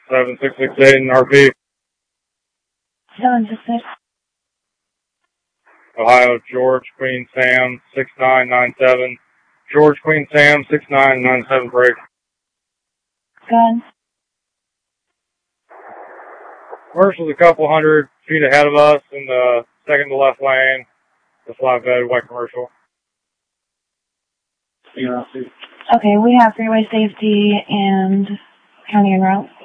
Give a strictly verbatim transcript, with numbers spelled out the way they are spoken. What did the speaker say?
seven six six eight in R P. seven six six. Ohio, George, Queen Sam, six nine nine seven. George, Queen Sam, six nine nine seven break. Gun. Commercial's a couple hundred feet ahead of us in the second to left lane. The flatbed, white commercial. Okay, we have freeway safety and county en route.